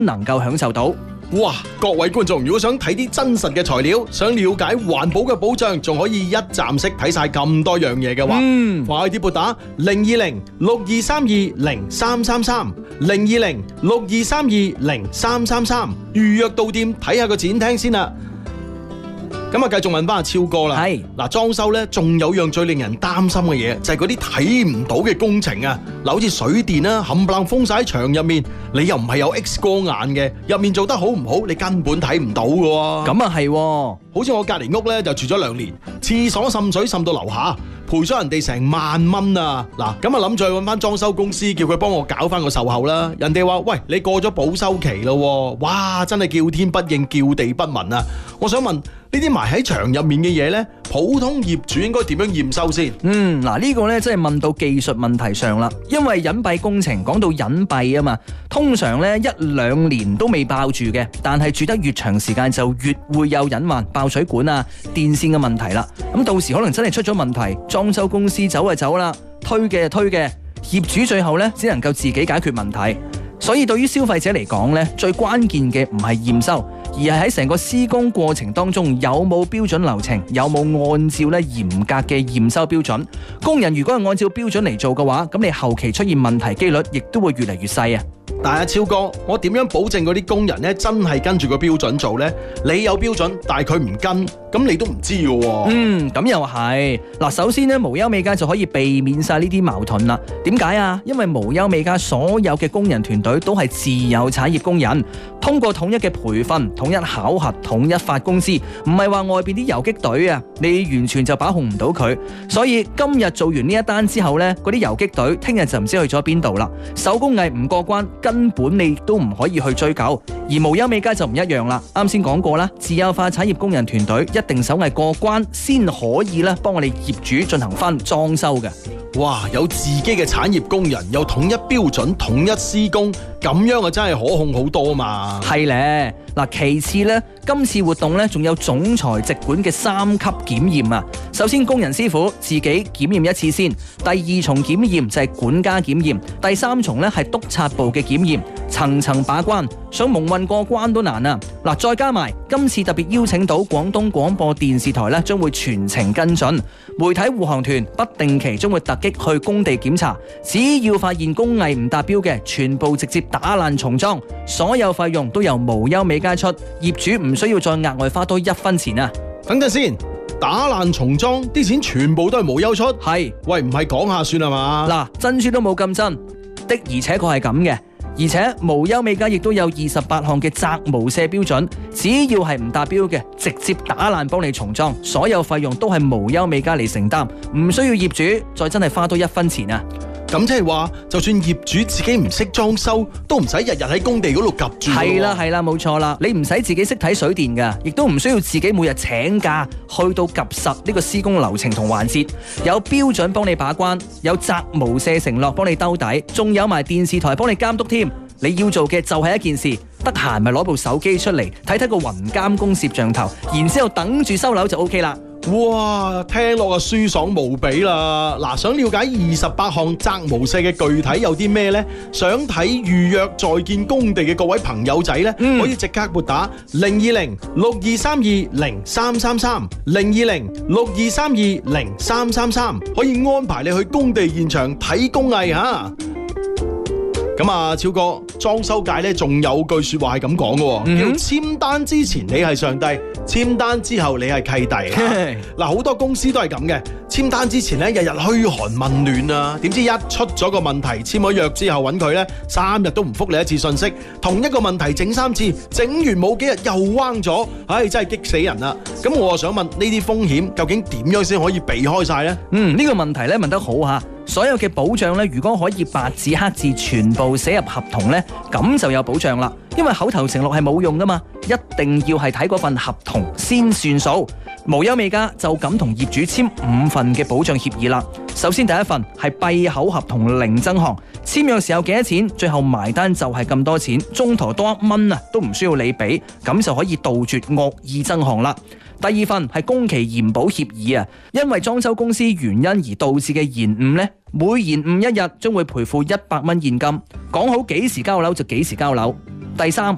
能夠享受到。 哇！各位觀眾，如果想睇啲真實嘅材料，想了解環保嘅保障，仲可以一站式睇晒咁多樣嘢嘅話，快啲撥打020-6232-0333，020-6232-0333，預約到店睇下個展廳先啦。咁啊，繼續問翻阿超哥啦。 係嗱，裝修咧，仲有樣最令人擔心嘅嘢，就係嗰啲睇唔到嘅工程啊。嗱，好似水電啦，冚唪唥封晒喺牆入面，你又唔係有 X 光眼嘅，入面做得好唔好，你根本睇唔到嘅喎。 咁啊係， 好似我隔離屋咧就住咗2年，廁所滲水滲到樓下，賠咗人哋成1萬蚊啊！嗱，咁啊諗住去揾翻裝修公司，叫佢幫我搞翻個售後啦。人哋話：喂，你過咗保修期咯，哇！真係叫天不應，叫地不聞啊！我想問呢啲埋喺牆入面嘅嘢呢，普通業主應該點樣驗收先？ 嗱呢個呢真係問到技術問題上啦，因為隱蔽工程講到隱蔽啊嘛，通常呢1-2年都未爆住嘅，但係住得越長時間就越會有隱患，爆水管啊、電線嘅問題啦。咁到時可能真係出咗問題，裝修公司走就走啦，推嘅就推嘅，業主最後呢只能夠自己解決問題。所以對於消費者嚟講呢，最關鍵嘅唔係驗收，而係喺成個施工過程當中有冇標準流程，有冇按照咧嚴格嘅驗收標準。工人如果係按照標準嚟做嘅話，咁你後期出現問題機率亦都會越嚟越細啊。 但係阿超哥，我點樣保證嗰啲工人咧真係跟住個標準做呢？你有標準，但係佢唔跟，咁你都唔知嘅喎。 咁又係。嗱，首先咧，無憂美家就可以避免晒呢啲矛盾啦。點解啊？因為無憂美家所有嘅工人團隊都係自有產業工人，通過統一嘅培訓、統一考核、統一發工資，唔係話外邊啲游擊隊啊，你完全就把控唔到佢。所以今日做完呢一單之後呢，嗰啲游擊隊聽日就唔知去咗邊度啦。手工藝唔過關，根本你都唔可以去追究。而無憂美家就唔一樣啦，啱先講過啦，自有化產業工人團隊一定手藝過關先可以咧幫我哋業主進行翻裝修嘅。 哇！有自己嘅產業工人，又統一標準、統一施工，咁樣啊真係可控好多嘛。係咧，嗱，其次呢，今次活動呢仲有總裁直管嘅3級檢驗啊。首先工人師傅自己檢驗一次先，第2重檢驗就係管家檢驗，第3重呢係督察部嘅檢驗，層層把關，想蒙混過關都難啊。嗱，再加埋今次特別邀請到廣東廣播電視台呢，將會全程跟進，媒體護航團不定期將會突擊去工地檢查，只要發現工藝唔達標嘅，全部直接打爛重裝，所有費用都由無憂美家出，業主唔需要再額外花多1分錢啊。 等陣先，打爛重裝啲錢全部都係無憂出？ 係。 喂，唔係講下算係嘛？ 嗱，珍珠都冇咁真，的而且確係咁嘅。而且無憂美家亦都有28項嘅責無赦標準，只要係唔達標嘅，直接打爛幫你重裝，所有費用都係無憂美家嚟承擔，唔需要業主再真係花多1分錢啊。 咁即係話，就算業主自己唔識裝修，都唔使日日喺工地嗰度夾住。 係啦，冇錯啦，你唔使自己識睇水電噶，亦都唔需要自己每日請假去到夾實呢個施工流程同環節，有標準幫你把關，有責無赦承諾幫你兜底，仲有埋電視台幫你監督添。你要做嘅就係一件事，得閒咪攞部手機出嚟睇睇個雲監工攝像頭，然之後等住收樓就 OK 啦。 哇，聽落啊舒爽無比啦！嗱，想了解28項責無赦嘅具體有啲咩呢？想睇預約在建工地嘅各位朋友仔呢，可以即刻撥打020-6232-0333，020-6232-0333，可以安排你去工地現場睇工藝吓。咁啊，超哥，裝修界咧仲有句說話係咁講嘅，叫簽單之前你係上帝，簽單之後你係契弟。嗱，好多公司都係咁嘅，簽單之前咧日日噓寒問暖啊，點知一出咗個問題，簽咗約之後揾佢咧3日都唔覆你一次信息，同一個問題整3次，整完冇幾日又彎咗，唉，真係激死人啦！咁我想問呢啲風險究竟點樣先可以避開晒呢？ 呢個問題咧問得好吓。所有嘅保障咧，如果可以白紙黑字全部寫入合同咧，咁就有保障啦。因為口頭承諾係冇用噶嘛，一定要係睇嗰份合同先算數。無憂美家就咁同業主簽5份嘅保障協議啦。首先第一份係閉口合同零增項，簽約時候幾多錢，最後埋單就係咁多錢，中途多1蚊啊都唔需要你俾，咁就可以杜絕惡意增項啦。第2份係工期延保協議啊，因為裝修公司原因而導致嘅延誤呢，每延誤1日將會賠付100蚊現金，講好幾時交樓就幾時交樓。第3